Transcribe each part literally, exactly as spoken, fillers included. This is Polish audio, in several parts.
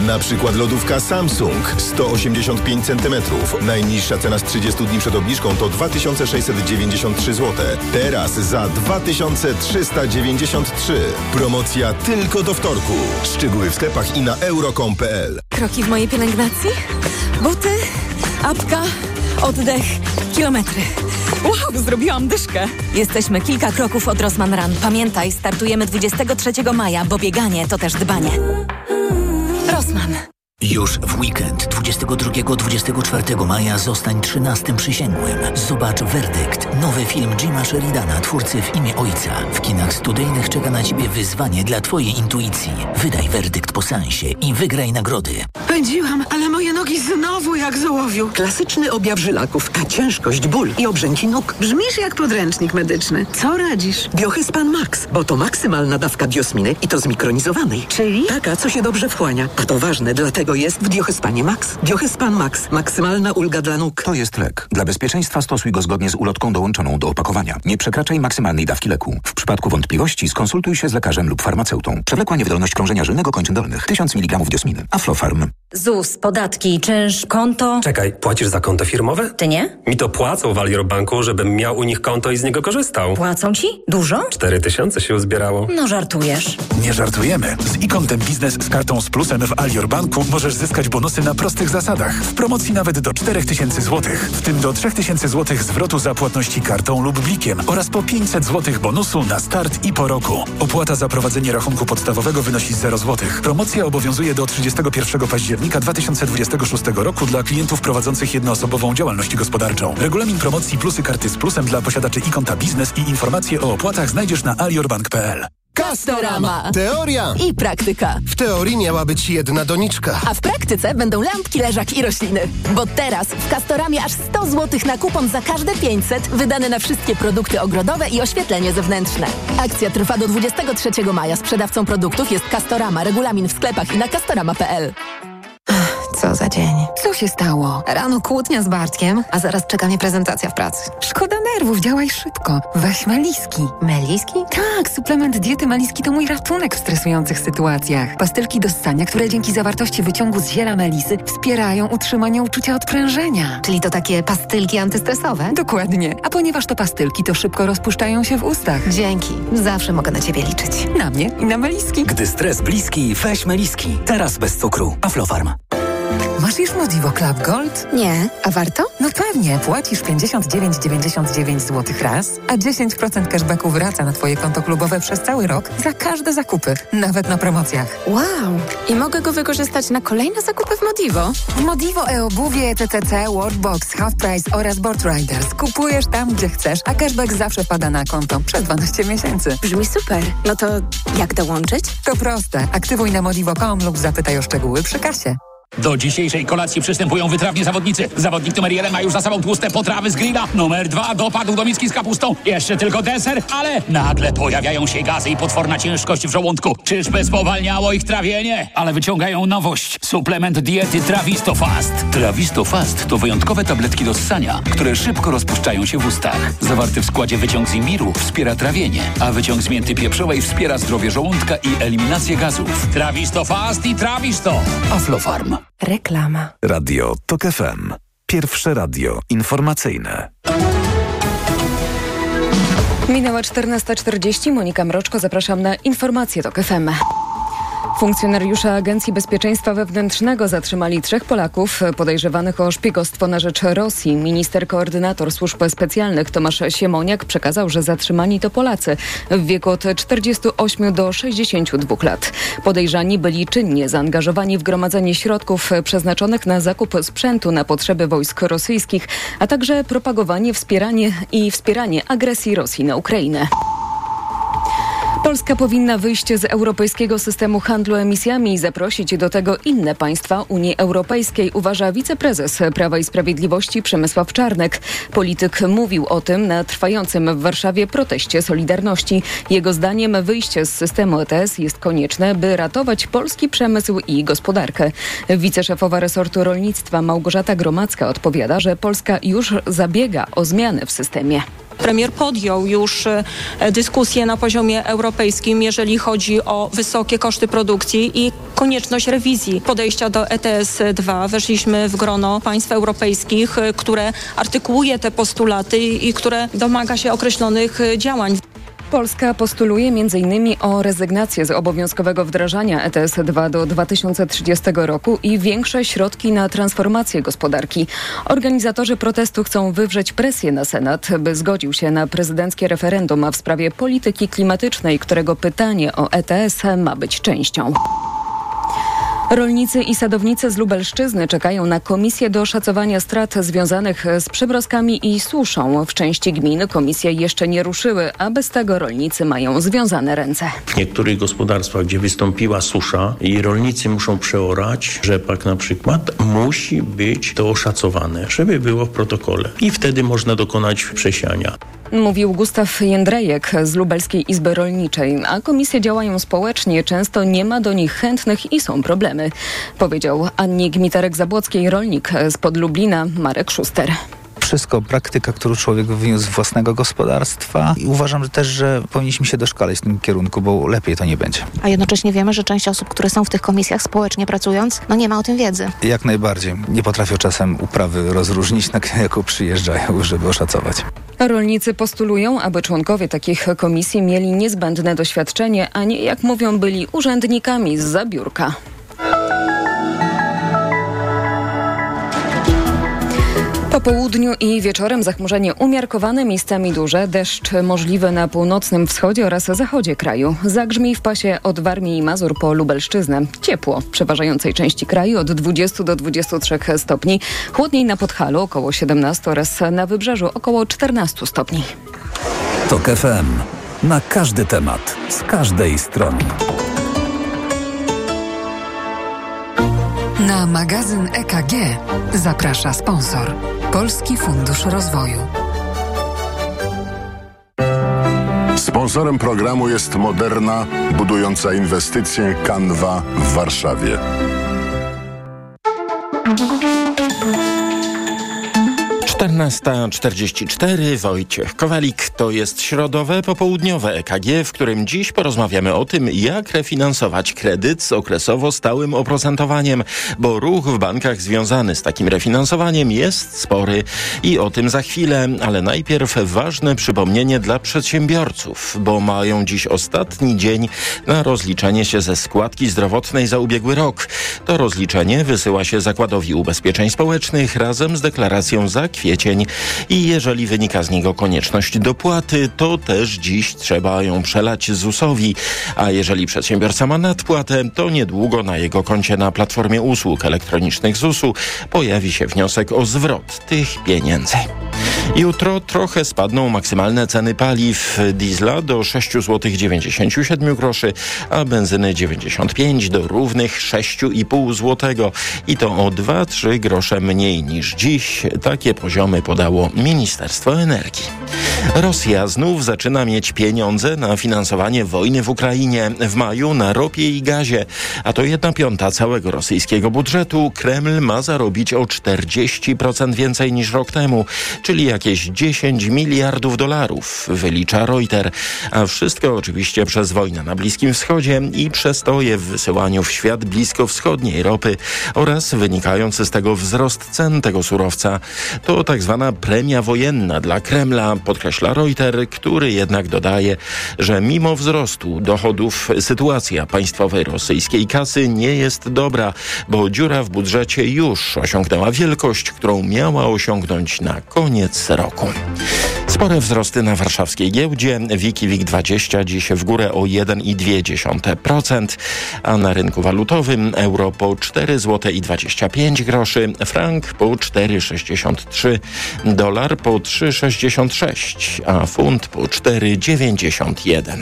Na przykład lodówka Samsung sto osiemdziesiąt pięć centymetrów. Najniższa cena z trzydziestu dni przed obniżką to dwa tysiące sześćset dziewięćdziesiąt trzy złote. Teraz za dwa tysiące trzysta dziewięćdziesiąt trzy. Promocja tylko do wtorku. Szczegóły w sklepach i na euro kropka com kropka p l. Kroki w mojej pielęgnacji, buty, apka, oddech, kilometry. Wow, zrobiłam dyszkę. Jesteśmy kilka kroków od Rossmann Run. Pamiętaj, startujemy dwudziestego trzeciego maja, bo bieganie to też dbanie. Rossmann. Już w weekend dwudziestego drugiego do dwudziestego czwartego maja zostań trzynastym przysięgłym. Zobacz Werdykt, nowy film Jima Sheridana, twórcy W imię ojca. W kinach studyjnych czeka na Ciebie wyzwanie dla Twojej intuicji. Wydaj werdykt po seansie i wygraj nagrody. Pędziłam, ale moje nogi znowu jak z ołowiu. Klasyczny objaw żylaków, a ciężkość, ból i obrzęki nóg. Brzmisz jak podręcznik medyczny. Co radzisz? Biohyspan Max, bo to maksymalna dawka biosminy i to zmikronizowanej. Czyli? Taka, co się dobrze wchłania. A to ważne, dlatego jest w Biohyspanie Max. Biohyspan Max. Maksymalna ulga dla nóg. To jest lek. Dla bezpieczeństwa stosuj go zgodnie z ulotką dołączoną do opakowania. Nie przekraczaj maksymalnej dawki leku. W przypadku wątpliwości skonsultuj się z lekarzem lub farmaceutą. Przewlekła niewydolność krążenia żylnego kończyn dolnych. tysiąc miligramów diosminy. Aflofarm. ZUS, podatki, czynsz, konto. Czekaj, płacisz za konto firmowe? Ty nie? Mi to płacą w Alior Banku, żebym miał u nich konto i z niego korzystał. Płacą ci? Dużo? Cztery tysiące się uzbierało. No żartujesz. Nie żartujemy. Z e-kontem biznes z kartą z plusem w Alior Banku możesz zyskać bonusy na prostych zasadach. W promocji nawet do czterech tysięcy złotych. W tym do trzech tysięcy złotych zwrotu za płatności kartą lub blikiem oraz po pięćset złotych bonusu na start i po roku. Opłata za prowadzenie rachunku podstawowego wynosi zero złotych. Promocja obowiązuje do trzydziestego pierwszego października dwa tysiące dwudziestego szóstego roku dla klientów prowadzących jednoosobową działalność gospodarczą. Regulamin promocji plusy karty z plusem dla posiadaczy e-konta biznes i informacje o opłatach znajdziesz na aliorbank kropka p l. Castorama. Teoria I praktyka. W teorii miała być jedna doniczka. A w praktyce będą lampki, leżak i rośliny. Bo teraz w Castoramie aż sto złotych na kupon za każde pięćset wydane na wszystkie produkty ogrodowe i oświetlenie zewnętrzne. Akcja trwa do dwudziestego trzeciego maja. Sprzedawcą produktów jest Castorama. Regulamin w sklepach i na castorama kropka p l. Co za dzień. Co się stało? Rano kłótnia z Bartkiem, a zaraz czeka mnie prezentacja w pracy. Szkoda nerwów, działaj szybko. Weź Meliski. Meliski? Tak, suplement diety Meliski to mój ratunek w stresujących sytuacjach. Pastylki do ssania, które dzięki zawartości wyciągu z ziela melisy wspierają utrzymanie uczucia odprężenia. Czyli to takie pastylki antystresowe? Dokładnie. A ponieważ to pastylki, to szybko rozpuszczają się w ustach. Dzięki. Zawsze mogę na Ciebie liczyć. Na mnie i na Meliski. Gdy stres bliski, weź Meliski. Teraz bez cukru. Aflofarm. Masz już Modivo Club Gold? Nie. A warto? No pewnie. Płacisz pięćdziesiąt dziewięć dziewięćdziesiąt dziewięć złotych raz, a dziesięć procent cashbacku wraca na Twoje konto klubowe przez cały rok za każde zakupy, nawet na promocjach. Wow. I mogę go wykorzystać na kolejne zakupy w Modivo? W Modivo e-obuwie, T T C, Workbox, Half Price oraz Board Riders. Kupujesz tam, gdzie chcesz, a cashback zawsze wpada na konto przez dwanaście miesięcy. Brzmi super. No to jak dołączyć? To proste. Aktywuj na modivo kropka com lub zapytaj o szczegóły przy kasie. Do dzisiejszej kolacji przystępują wytrawni zawodnicy. Zawodnik numer jeden ma już za sobą tłuste potrawy z grilla. Numer dwa dopadł do miski z kapustą. Jeszcze tylko deser, ale nagle pojawiają się gazy i potworna ciężkość w żołądku. Czyżby spowalniało ich trawienie? Ale wyciągają nowość. Suplement diety Trawisto Fast. Trawisto Fast to wyjątkowe tabletki do ssania, które szybko rozpuszczają się w ustach. Zawarty w składzie wyciąg z imbiru wspiera trawienie, a wyciąg z mięty pieprzowej wspiera zdrowie żołądka i eliminację gazów. Trawisto Fast i Trawisto. Aflofarm. Reklama. Radio Tok F M. Pierwsze radio informacyjne. Minęła czternasta czterdzieści. Monika Mroczko, zapraszam na informacje Tok F M. Funkcjonariusze Agencji Bezpieczeństwa Wewnętrznego zatrzymali trzech Polaków podejrzewanych o szpiegostwo na rzecz Rosji. Minister koordynator służb specjalnych Tomasz Siemoniak przekazał, że zatrzymani to Polacy w wieku od czterdziestu ośmiu do sześćdziesięciu dwóch lat. Podejrzani byli czynnie zaangażowani w gromadzenie środków przeznaczonych na zakup sprzętu na potrzeby wojsk rosyjskich, a także propagowanie, wspieranie i wspieranie agresji Rosji na Ukrainę. Polska powinna wyjść z europejskiego systemu handlu emisjami i zaprosić do tego inne państwa Unii Europejskiej, uważa wiceprezes Prawa i Sprawiedliwości Przemysław Czarnek. Polityk mówił o tym na trwającym w Warszawie proteście Solidarności. Jego zdaniem wyjście z systemu E T S jest konieczne, by ratować polski przemysł i gospodarkę. Wiceszefowa resortu rolnictwa Małgorzata Gromacka odpowiada, że Polska już zabiega o zmiany w systemie. Premier podjął już dyskusję na poziomie europejskim, jeżeli chodzi o wysokie koszty produkcji i konieczność rewizji podejścia do E T S dwa. Weszliśmy w grono państw europejskich, które artykułuje te postulaty i które domaga się określonych działań. Polska postuluje między innymi o rezygnację z obowiązkowego wdrażania E T S dwa do dwa tysiące trzydziestego roku i większe środki na transformację gospodarki. Organizatorzy protestu chcą wywrzeć presję na Senat, by zgodził się na prezydenckie referendum w sprawie polityki klimatycznej, którego pytanie o E T S ma być częścią. Rolnicy i sadownicy z Lubelszczyzny czekają na komisję do szacowania strat związanych z przymrozkami i suszą. W części gmin komisje jeszcze nie ruszyły, a bez tego rolnicy mają związane ręce. W niektórych gospodarstwach, gdzie wystąpiła susza i rolnicy muszą przeorać rzepak na przykład, musi być to oszacowane, żeby było w protokole. I wtedy można dokonać przesiania. Mówił Gustaw Jędrejek z Lubelskiej Izby Rolniczej, a komisje działają społecznie, często nie ma do nich chętnych i są problemy, powiedział Annie Gmitarek-Zabłockiej rolnik spod Lublina Marek Szuster. Wszystko praktyka, którą człowiek wyniósł z własnego gospodarstwa i uważam że też, że powinniśmy się doszkalać w tym kierunku, bo lepiej to nie będzie. A jednocześnie wiemy, że część osób, które są w tych komisjach społecznie pracując, no nie ma o tym wiedzy. Jak najbardziej. Nie potrafią czasem uprawy rozróżnić, na jaką przyjeżdżają, żeby oszacować. Rolnicy postulują, aby członkowie takich komisji mieli niezbędne doświadczenie, a nie, jak mówią, byli urzędnikami zza biurka. Po południu i wieczorem zachmurzenie umiarkowane, miejscami duże, deszcz możliwy na północnym wschodzie oraz zachodzie kraju. Zagrzmi w pasie od Warmii i Mazur po Lubelszczyznę. Ciepło w przeważającej części kraju od dwudziestu do dwudziestu trzech stopni. Chłodniej na Podhalu około siedemnastu oraz na Wybrzeżu około czternastu stopni. TOK F M. Na każdy temat, z każdej strony. Na magazyn E K G zaprasza sponsor. Polski Fundusz Rozwoju. Sponsorem programu jest Moderna, budująca inwestycje Canva w Warszawie. czternasta czterdzieści cztery, Wojciech Kowalik. To jest środowe popołudniowe E K G, w którym dziś porozmawiamy o tym, jak refinansować kredyt z okresowo stałym oprocentowaniem, bo ruch w bankach związany z takim refinansowaniem jest spory i o tym za chwilę, ale najpierw ważne przypomnienie dla przedsiębiorców, bo mają dziś ostatni dzień na rozliczenie się ze składki zdrowotnej za ubiegły rok. To rozliczenie wysyła się Zakładowi Ubezpieczeń Społecznych razem z deklaracją za kwiecień i jeżeli wynika z niego konieczność dopłaty, to też dziś trzeba ją przelać zusowi, a jeżeli przedsiębiorca ma nadpłatę, to niedługo na jego koncie na platformie usług elektronicznych zusu pojawi się wniosek o zwrot tych pieniędzy. Jutro trochę spadną maksymalne ceny paliw. Diesla do sześć złotych dziewięćdziesiąt siedem groszy, a benzyny dziewięćdziesiąt pięć do równych sześć i pół złotego. I to o dwa trzy grosze mniej niż dziś. Takie poziomy podało Ministerstwo Energii. Rosja znów zaczyna mieć pieniądze na finansowanie wojny w Ukrainie. W maju na ropie i gazie, a to jedna piąta całego rosyjskiego budżetu, Kreml ma zarobić o czterdzieści procent więcej niż rok temu, czyli jakieś dziesięć miliardów dolarów, wylicza Reuters. A wszystko oczywiście przez wojnę na Bliskim Wschodzie i przestoje w wysyłaniu w świat bliskowschodniej ropy oraz wynikający z tego wzrost cen tego surowca. To tak zwana premia wojenna dla Kremla, podkreśla Reuters, który jednak dodaje, że mimo wzrostu dochodów sytuacja państwowej rosyjskiej kasy nie jest dobra, bo dziura w budżecie już osiągnęła wielkość, którą miała osiągnąć na koniec roku. Spore wzrosty na warszawskiej giełdzie. Wiki dwadzieścia dziś w górę o jeden i dwie dziesiąte procent, a na rynku walutowym euro po cztery złote dwadzieścia pięć groszy, frank po cztery sześćdziesiąt trzy, dolar po trzy sześćdziesiąt sześć, a funt po cztery dziewięćdziesiąt jeden.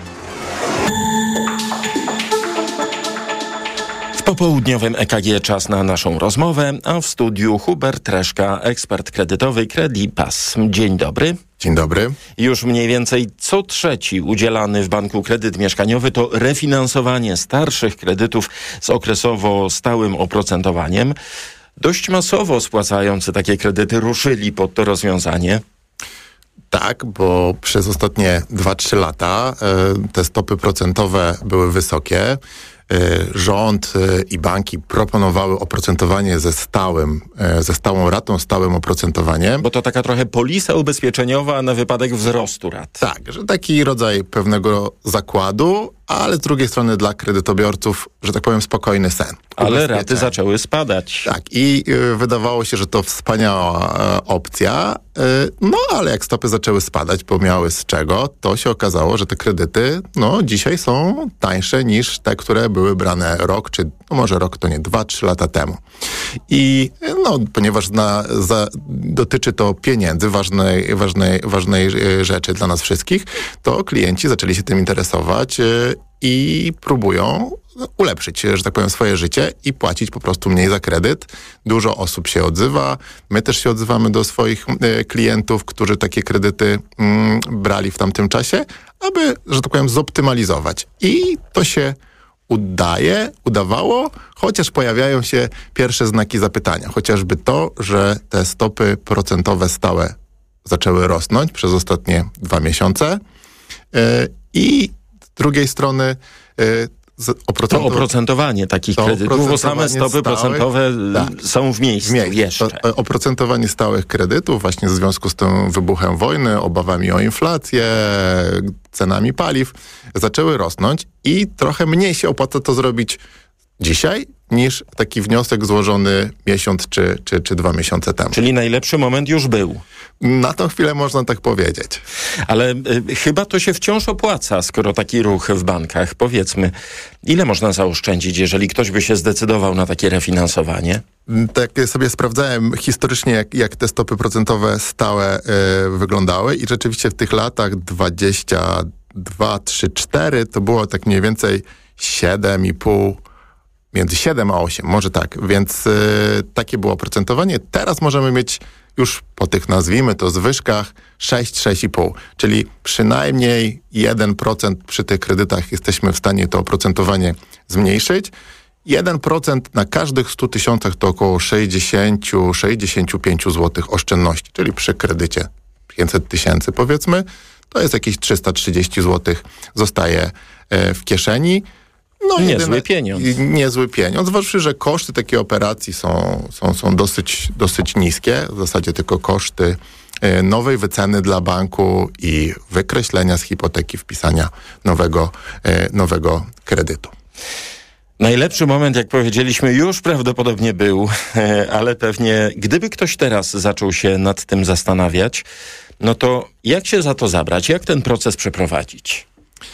W popołudniowym E K G czas na naszą rozmowę, a w studiu Hubert Reszka, ekspert kredytowy Credipass. Dzień dobry. Dzień dobry. Już mniej więcej co trzeci udzielany w banku kredyt mieszkaniowy to refinansowanie starszych kredytów z okresowo stałym oprocentowaniem. Dość masowo spłacający takie kredyty ruszyli pod to rozwiązanie. Tak, bo przez ostatnie dwa trzy lata y, te stopy procentowe były wysokie. Rząd i banki proponowały oprocentowanie ze stałym, ze stałą ratą, stałym oprocentowaniem. Bo to taka trochę polisa ubezpieczeniowa na wypadek wzrostu rat. Tak, że taki rodzaj pewnego zakładu, ale z drugiej strony dla kredytobiorców, że tak powiem, spokojny sen. Ale raty zaczęły spadać. Tak, i y, wydawało się, że to wspaniała y, opcja, y, no ale jak stopy zaczęły spadać, bo miały z czego, to się okazało, że te kredyty, no dzisiaj są tańsze niż te, które były brane rok, czy no może rok to nie, dwa, trzy lata temu. I no, ponieważ na, za, dotyczy to pieniędzy, ważnej, ważnej, ważnej y, rzeczy dla nas wszystkich, to klienci zaczęli się tym interesować y, i próbują ulepszyć, że tak powiem, swoje życie i płacić po prostu mniej za kredyt. Dużo osób się odzywa. My też się odzywamy do swoich y, klientów, którzy takie kredyty y, brali w tamtym czasie, aby, że tak powiem, zoptymalizować. I to się udaje, udawało, chociaż pojawiają się pierwsze znaki zapytania. Chociażby to, że te stopy procentowe stałe zaczęły rosnąć przez ostatnie dwa miesiące y, i z drugiej strony y, To oprocentowanie takich to kredytów, bo same stopy stałych, procentowe tak, są w miejscu, w miejscu jeszcze. To oprocentowanie stałych kredytów właśnie w związku z tym wybuchem wojny, obawami o inflację, cenami paliw, zaczęły rosnąć i trochę mniej się opłaca to zrobić dzisiaj niż taki wniosek złożony miesiąc czy, czy, czy dwa miesiące temu. Czyli najlepszy moment już był. Na tą chwilę można tak powiedzieć. Ale y, chyba to się wciąż opłaca, skoro taki ruch w bankach. Powiedzmy, ile można zaoszczędzić, jeżeli ktoś by się zdecydował na takie refinansowanie? Tak sobie sprawdzałem historycznie, jak, jak te stopy procentowe stałe y, wyglądały i rzeczywiście w tych latach dwadzieścia dwa, trzy, cztery to było tak mniej więcej siedem i pół, między siedem a osiem, może tak, więc y, takie było oprocentowanie. Teraz możemy mieć już po tych, nazwijmy to, zwyżkach sześć, sześć i pół, czyli przynajmniej jeden procent przy tych kredytach jesteśmy w stanie to oprocentowanie zmniejszyć. jeden procent na każdych stu tysiącach to około sześćdziesiąt do sześćdziesięciu pięciu złotych oszczędności, czyli przy kredycie pięćset tysięcy powiedzmy, to jest jakieś trzysta trzydzieści złotych zostaje e, w kieszeni. No, niezły jedyne, pieniądz. Niezły pieniądz, zważywszy, że koszty takiej operacji są, są, są dosyć, dosyć niskie. W zasadzie tylko koszty y, nowej wyceny dla banku i wykreślenia z hipoteki, wpisania nowego, y, nowego kredytu. Najlepszy moment, jak powiedzieliśmy, już prawdopodobnie był, ale pewnie gdyby ktoś teraz zaczął się nad tym zastanawiać, no to jak się za to zabrać? Jak ten proces przeprowadzić?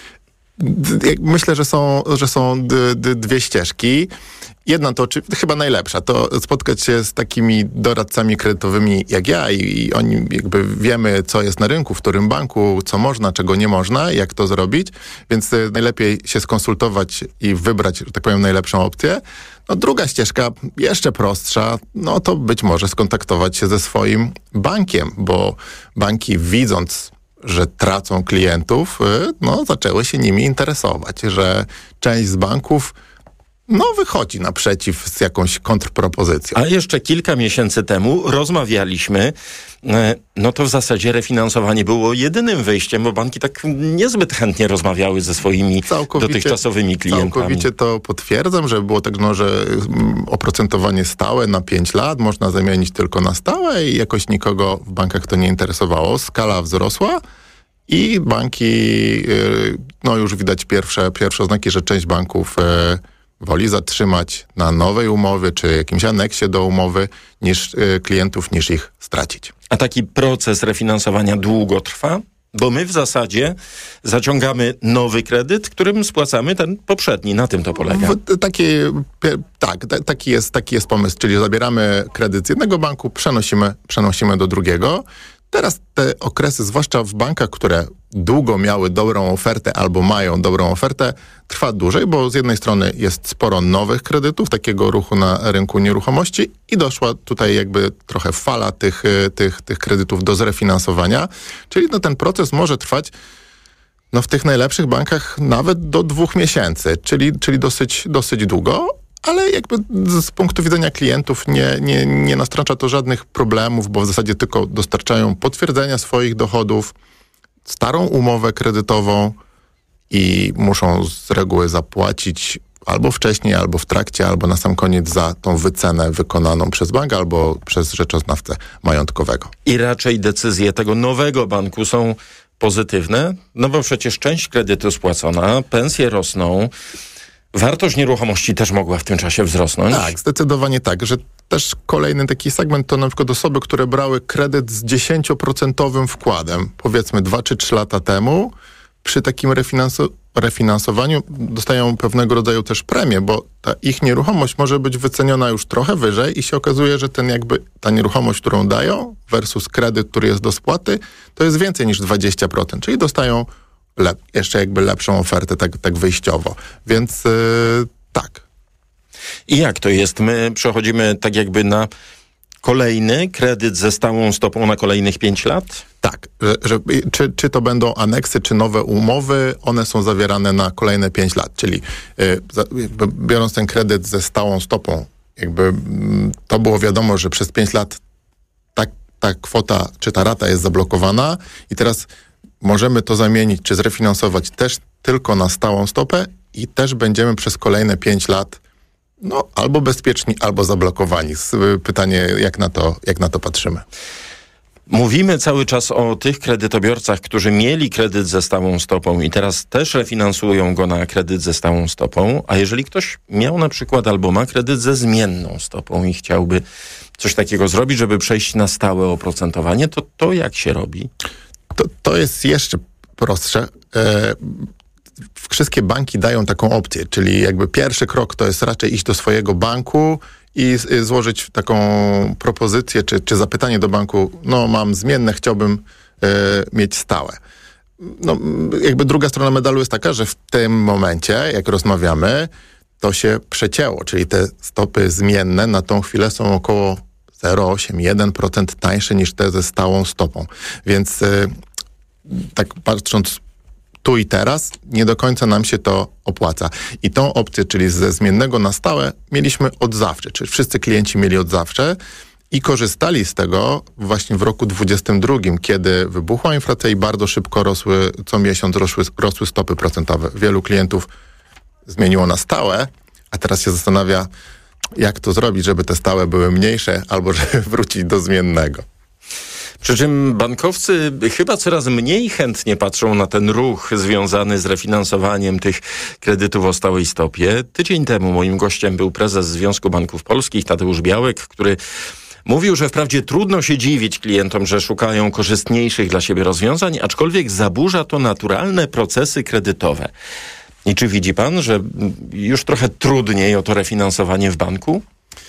Myślę, że są, że są d- d- dwie ścieżki. Jedna to czy, chyba najlepsza, to spotkać się z takimi doradcami kredytowymi jak ja i, i oni jakby wiemy, co jest na rynku, w którym banku, co można, czego nie można, jak to zrobić, więc y, najlepiej się skonsultować i wybrać, że tak powiem, najlepszą opcję. No druga ścieżka, jeszcze prostsza, no to być może skontaktować się ze swoim bankiem, bo banki widząc, że tracą klientów, no zaczęły się nimi interesować, że część z banków no wychodzi naprzeciw z jakąś kontrpropozycją. A jeszcze kilka miesięcy temu rozmawialiśmy, no to w zasadzie refinansowanie było jedynym wyjściem, bo banki tak niezbyt chętnie rozmawiały ze swoimi całkowicie, dotychczasowymi klientami. Całkowicie to potwierdzam, że było tak, no, że oprocentowanie stałe na pięć lat można zamienić tylko na stałe i jakoś nikogo w bankach to nie interesowało. Skala wzrosła i banki, no już widać pierwsze, pierwsze oznaki, że część banków woli zatrzymać na nowej umowie, czy jakimś aneksie do umowy niż y, klientów, niż ich stracić. A taki proces refinansowania długo trwa? Bo my w zasadzie zaciągamy nowy kredyt, którym spłacamy ten poprzedni. Na tym to polega. W, taki, tak, t- taki, jest, taki jest pomysł, czyli zabieramy kredyt z jednego banku, przenosimy, przenosimy do drugiego. Teraz te okresy, zwłaszcza w bankach, które długo miały dobrą ofertę albo mają dobrą ofertę, trwa dłużej, bo z jednej strony jest sporo nowych kredytów, takiego ruchu na rynku nieruchomości i doszła tutaj jakby trochę fala tych, tych, tych kredytów do zrefinansowania, czyli no ten proces może trwać no w tych najlepszych bankach nawet do dwóch miesięcy, czyli, czyli dosyć, dosyć długo, ale jakby z punktu widzenia klientów nie, nie, nie nastręcza to żadnych problemów, bo w zasadzie tylko dostarczają potwierdzenia swoich dochodów, starą umowę kredytową i muszą z reguły zapłacić albo wcześniej, albo w trakcie, albo na sam koniec za tą wycenę wykonaną przez bank, albo przez rzeczoznawcę majątkowego. I raczej decyzje tego nowego banku są pozytywne, no bo przecież część kredytu spłacona, pensje rosną, wartość nieruchomości też mogła w tym czasie wzrosnąć. Tak, zdecydowanie tak, że też kolejny taki segment to na przykład osoby, które brały kredyt z dziesięcioprocentowym wkładem, powiedzmy dwa czy trzy lata temu, przy takim refinansu- refinansowaniu dostają pewnego rodzaju też premię, bo ta ich nieruchomość może być wyceniona już trochę wyżej i się okazuje, że ten jakby ta nieruchomość, którą dają versus kredyt, który jest do spłaty, to jest więcej niż dwadzieścia procent, czyli dostają lep- jeszcze jakby lepszą ofertę tak, tak wyjściowo. Więc yy, tak. I jak to jest? My przechodzimy tak jakby na kolejny kredyt ze stałą stopą na kolejnych pięć lat? Tak, że, że, czy, czy to będą aneksy, czy nowe umowy, one są zawierane na kolejne pięć lat, czyli y, za, jakby biorąc ten kredyt ze stałą stopą, jakby y, to było wiadomo, że przez pięć lat ta, ta kwota, czy ta rata jest zablokowana i teraz możemy to zamienić, czy zrefinansować też tylko na stałą stopę i też będziemy przez kolejne pięć lat no, albo bezpieczni, albo zablokowani. Pytanie, jak na to, jak na to patrzymy. Mówimy cały czas o tych kredytobiorcach, którzy mieli kredyt ze stałą stopą i teraz też refinansują go na kredyt ze stałą stopą, a jeżeli ktoś miał na przykład albo ma kredyt ze zmienną stopą i chciałby coś takiego zrobić, żeby przejść na stałe oprocentowanie, to to jak się robi? To, to jest jeszcze prostsze. E- Wszystkie banki dają taką opcję, czyli jakby pierwszy krok to jest raczej iść do swojego banku i z, złożyć taką propozycję, czy, czy zapytanie do banku, no mam zmienne, chciałbym e, mieć stałe. No jakby druga strona medalu jest taka, że w tym momencie, jak rozmawiamy, to się przecięło, czyli te stopy zmienne na tą chwilę są około zero przecinek osiem jeden procent tańsze niż te ze stałą stopą. Więc e, tak patrząc tu i teraz, nie do końca nam się to opłaca. I tą opcję, czyli ze zmiennego na stałe, mieliśmy od zawsze. Czyli wszyscy klienci mieli od zawsze i korzystali z tego właśnie w roku dwudziestym drugim, kiedy wybuchła inflacja i bardzo szybko rosły, co miesiąc rosły, rosły stopy procentowe. Wielu klientów zmieniło na stałe, a teraz się zastanawia, jak to zrobić, żeby te stałe były mniejsze, albo żeby wrócić do zmiennego. Przy czym bankowcy chyba coraz mniej chętnie patrzą na ten ruch związany z refinansowaniem tych kredytów o stałej stopie. Tydzień temu moim gościem był prezes Związku Banków Polskich, Tadeusz Białek, który mówił, że wprawdzie trudno się dziwić klientom, że szukają korzystniejszych dla siebie rozwiązań, aczkolwiek zaburza to naturalne procesy kredytowe. I czy widzi pan, że już trochę trudniej o to refinansowanie w banku?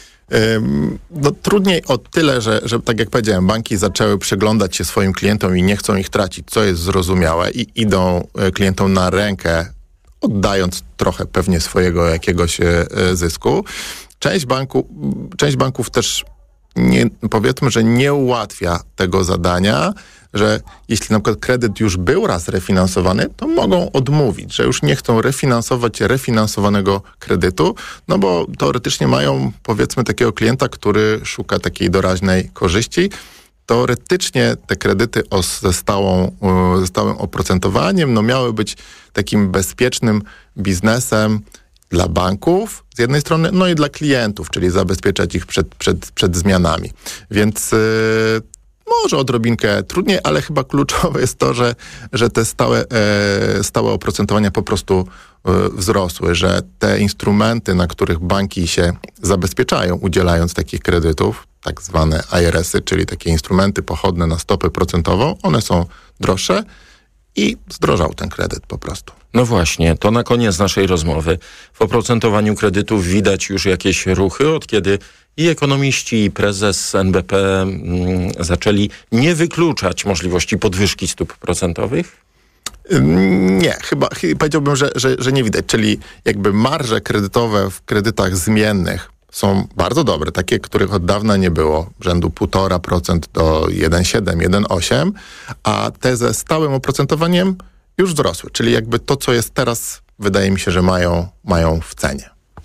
No, trudniej o tyle, że, że tak jak powiedziałem, banki zaczęły przyglądać się swoim klientom i nie chcą ich tracić, co jest zrozumiałe i idą klientom na rękę, oddając trochę pewnie swojego jakiegoś zysku. Część, banku, część banków też nie, powiedzmy, że nie ułatwia tego zadania, że jeśli na przykład kredyt już był raz refinansowany, to mogą odmówić, że już nie chcą refinansować refinansowanego kredytu, no bo teoretycznie mają, powiedzmy, takiego klienta, który szuka takiej doraźnej korzyści. Teoretycznie te kredyty o, ze, stałą, ze stałym oprocentowaniem no miały być takim bezpiecznym biznesem dla banków z jednej strony, no i dla klientów, czyli zabezpieczać ich przed, przed, przed zmianami. Więc yy, może odrobinkę trudniej, ale chyba kluczowe jest to, że, że te stałe, e, stałe oprocentowania po prostu e, wzrosły, że te instrumenty, na których banki się zabezpieczają, udzielając takich kredytów, tak zwane I R S-y, czyli takie instrumenty pochodne na stopę procentową, one są droższe i zdrożał ten kredyt po prostu. No właśnie, to na koniec naszej rozmowy. W oprocentowaniu kredytów widać już jakieś ruchy, od kiedy i ekonomiści, i prezes N B P mm, zaczęli nie wykluczać możliwości podwyżki stóp procentowych? Nie, chyba powiedziałbym, że, że, że nie widać. Czyli jakby marże kredytowe w kredytach zmiennych są bardzo dobre, takie, których od dawna nie było, rzędu półtora procent do jeden przecinek siedem, jeden przecinek osiem, a te ze stałym oprocentowaniem już wzrosły. Czyli jakby to, co jest teraz, wydaje mi się, że mają, mają w cenie.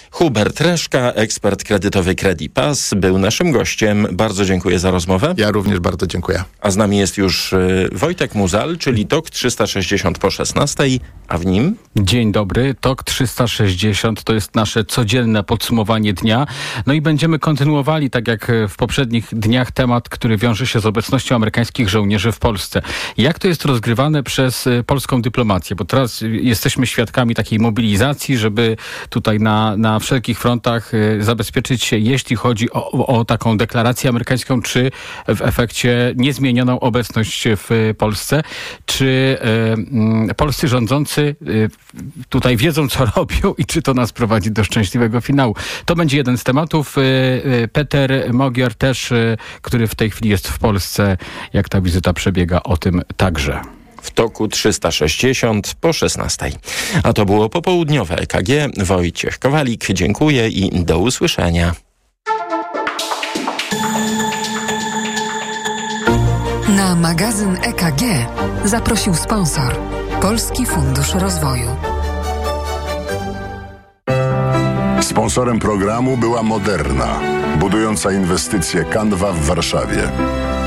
Hubert Reszka, ekspert kredytowy Credipass, był naszym gościem. Bardzo dziękuję za rozmowę. Ja również bardzo dziękuję. A z nami jest już y, Wojtek Muzal, czyli T O K trzysta sześćdziesiąt po szesnastej, a w nim... Dzień dobry, T O K trzysta sześćdziesiąt to jest nasze codzienne podsumowanie dnia. No i będziemy kontynuowali, tak jak w poprzednich dniach, temat, który wiąże się z obecnością amerykańskich żołnierzy w Polsce. Jak to jest rozgrywane przez polską dyplomację? Bo teraz jesteśmy świadkami takiej mobilizacji, żeby tutaj na, na wszelkich frontach zabezpieczyć się, jeśli chodzi o, o taką deklarację amerykańską, czy w efekcie niezmienioną obecność w Polsce. Czy y, polscy rządzący y, tutaj wiedzą, co robią i czy to nas prowadzi do szczęśliwego finału? To będzie jeden z tematów. Y, y, Peter Mogier też, y, który w tej chwili jest w Polsce, jak ta wizyta przebiega, o tym także. W T O K trzysta sześćdziesiąt po szesnastej. A to było popołudniowe E K G. Wojciech Kowalik, dziękuję i do usłyszenia. Na magazyn E K G zaprosił sponsor Polski Fundusz Rozwoju. Sponsorem programu była Moderna, budująca inwestycje Canva w Warszawie.